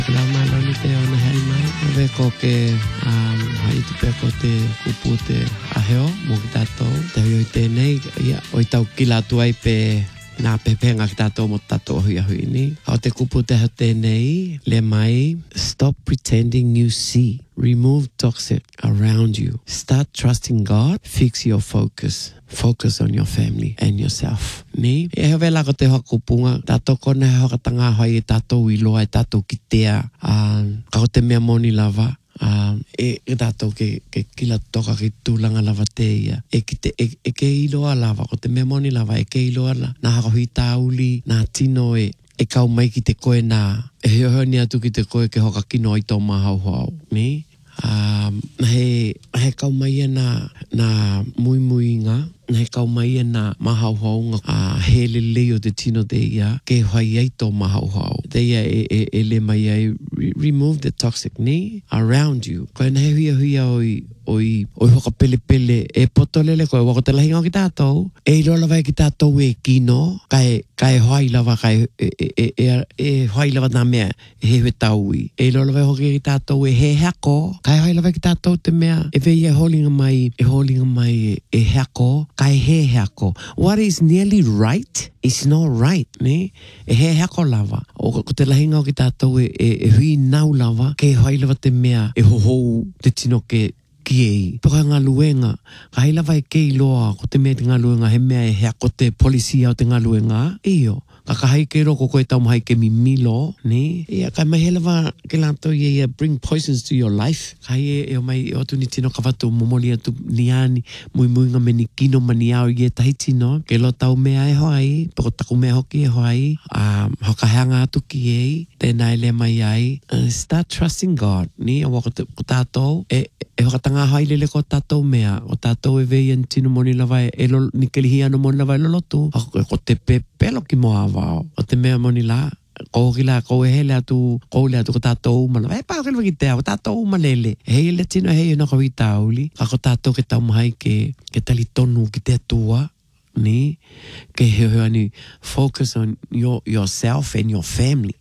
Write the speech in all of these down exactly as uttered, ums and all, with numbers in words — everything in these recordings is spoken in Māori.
La maloni te ona hei mai. Ve ko ke um, hai te pe ko te kupu te aheo mo ki tātou. Te hui te nei, ia, oi tau ki lātu ai pe nā pepenga ki tātou mo tātou hui a hui ni. Hau te kupu te hau te nei, le mai, stop pretending you see. Remove toxic around you. Start trusting God. Fix your focus. Focus on your family and yourself. Ni, e hewe la ko te hakupunga. Tātou kona he hakatanga hoi e tātou i loa e tātou ki tea. Uh, ka ko te mea moni lava. Uh, e, e tātou ke, ke kila toka ki tūlanga lava te ia. E, ki te, e, e ke iloa lava. Ko te mea moni lava. E ke iloa la. Nā hakahui tāuli. Nā tino e. E kau mai ki te koe nā. E heo ni atu ki te koe ke hoka kino i tō mahau hau. Ni? Um, he, he kau mai e nā, nā mui mui ngā. He kau mai e nā mahau hau ngā. Uh, he le leo te tino te ia. Ke hoi ei tō mahau hau. Te ia e, e, e le mai ai. Re remove the toxic ni around you. Koe na he huia huia oi, oi, oi hoka pele pele. E poto lele koe wako te lahinga o ki tātou. E ilo lava e ki tātou e kino. Kai, kai hoi lava kai e, e, e, e, e hoi lava nā mea. E he he taui. E ilo lava e hoki ki tātou e he hako. Kai hoi lava ki tātou te mea. E vei e holinga mai, e holinga mai e, e hako. Kai he hako. What is nearly right is not right, ne? E he hako lava. O ko te lahinga o ki tātou e, e, e hui nau lava. Ke hoi lava te mea e hohou te tino ke ki ei. Paka ngā luenga. Ka hei lava e kei loa. Ko te mea te ngā luenga he mea e hea. Ko te polisia o te ngā luenga. Iyo. Ka kahai ke roko koe tau mahai ke mimilo. Ne? Ia kai mai he lava ke lanto i e bring poisons to your life. Ka hei e o mai e otu ni tino ka watu momoli atu niani. Mui mui ngā meni kino mani au i e tahi tino. Ke lo tau mea e hoai. Pako taku mea hoki e hoai. Um, hoka heanga atu ki ei. Tēnā e le mai ai. Uh, start trusting God. Ni? A wako te tātou. E, e hoka tanga hai lele ko tātou mea. O tātou e vei an tino moni lava e, e lo, ni kelihi anu moni lava e lolotu. Ko te pepelo ki moa wao. O te mea moni la. Ko ki la, ko e hele atu, ko le atu ko tātou uma lava. E pao ke lwa ki tea, ko tātou uma lele. Hei le tino hei na kawi tauli. Ka ko tātou ke tau mahai ke, ke tali tonu ki te atua. Ni? Ke heo heo ani focus on your, yourself and your family.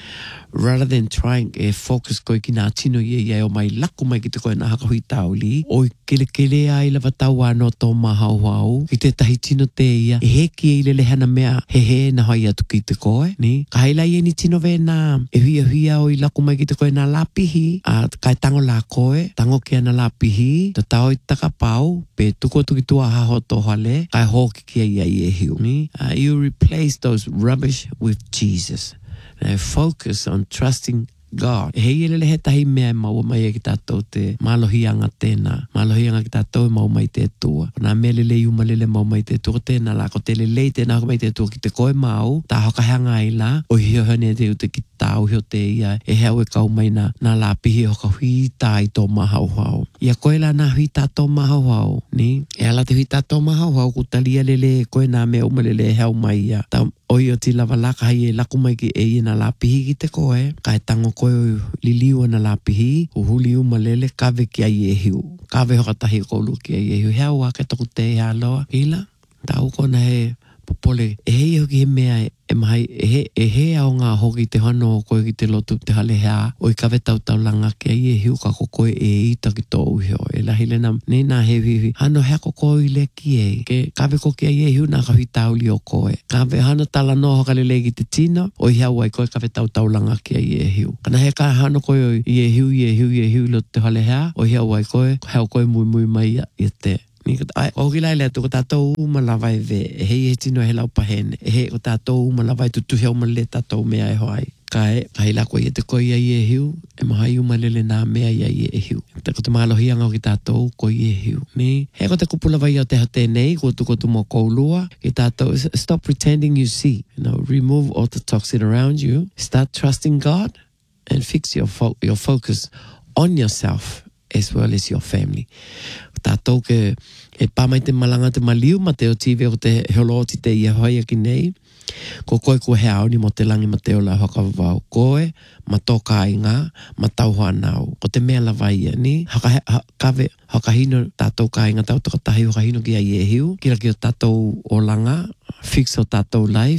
Rather than trying e focus koe ki nā tino ia ia o mai laku mai ki te koe nā hakahui tauli. O i kele kele ai lava tau anō tō mahau hau. Ki te tahi tino te ia. E he ki e lele hana mea he he na hoi atu ki te koe. Ni? Ka heila i e ni tino ve nā. E huia huia o i laku mai ki te koe nā lapihi. A kai tango la koe. Tango kia nā lapihi. Ta tau i takapau. Pe tuko tuki tua haho tō hale. Kai hoki kia ia i e hiu. Ni? Uh, you replace those rubbish with Jesus. And focus on trusting God. E hei elele he tahi mea e maua mai e ki tātou te malohianga tēnā. Malohianga ki tātou e mau mai te tua. Nā mea lele iuma lele mau mai te tua. Tēnā la ko te lele tēnā ko mai te tua ki te koe mau. Tā hoka hanga i la. O hio hane te ute ki tāu hio te ia. E heo e kau mai nā, nā la pihi hoka hui tā i tō mahau hau. Ia koe la nā hui tā tō mahau hau. Ni? E ala te hui tā tō mahau hau. Kutalia lele koe nā mea uma lele e heo mai ia. Tā oi o ti lava laka hai e laku mai ki e i nā la pihi ki te koe. Ka e tango koe o liliu na la pihi. Uhuli uma lele kawe ki ai e hiu. Kawe hoka tahi kolu ki ai e hiu. Hea ua ke toku te hea loa. Hila. Tā uko na he popole. E hei hoki he mea e mai. E he, e he au ngā hoki te hano o koe ki te lotu te hale hea. Oi kawe tau tau langa ki ai e hiu ka ko koe e ita ki tō uhio. E lahi le nam. Ne nā he hui. Hano hea ko koe i le ki e. Ke kawe ko ki ai e hiu nā ka hui tauli o koe. Kawe hana tala no hoka lele ki te tino. Oi hea wai koe kawe tau tau langa ki ai e hiu. Kana he ka hano koe i e hiu, i e hiu, i e hiu lo te hale hea. Oi hea wai koe. Hea koe mui mui mai i te. Ni ai o gila le tu ko tātou uma lava e ve e hei e tino he lau pahene e hei o tātou uma lava e tutu hea uma le tātou mea e hoai kai kai la ko i te koi ai e hiu e mahai uma lele nā mea i ai e hiu te ko te mahalohianga o ki tātou koi e hiu ni he ko te kupula vai o te hate nei ko tu ko tu mo koulua ki tātou stop pretending you see you know remove all the toxin around you start trusting God and fix your fo your focus on yourself as well as your family. Tātou ke e pāmai te malanga te maliu ma te o tive o te heoloti te ia hoia ki nei. Ko koe ko he auni mo te langi ma te o la hoka wau. Koe, ma tōka i ngā, ma tauha nau. Ko te mea lawa ia ni. Haka, ha, kawe, haka hino tātou ka i ngā tau toka tahi haka hino ki a i e hiu. Kira ki o tātou o langa, fix o tātou life.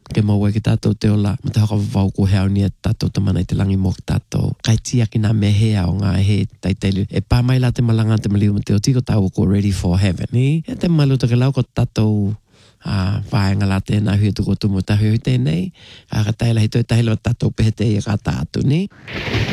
ke maua ki tātou te ola, ma te haka wau ko hea ni e tātou tamana i te langi mo ki tātou. Kai tia ki nā mehea o ngā he taitelu. E pā mai la te malanga te maliu ma te o tiko tāu ko ready for heaven, ni? E te malu take lau ko tātou a whaenga la tēnā hui tuko tumu tahi hui tēnei. A ka taila hito e tahi lawa tātou pehe te i a ka tātou, ni?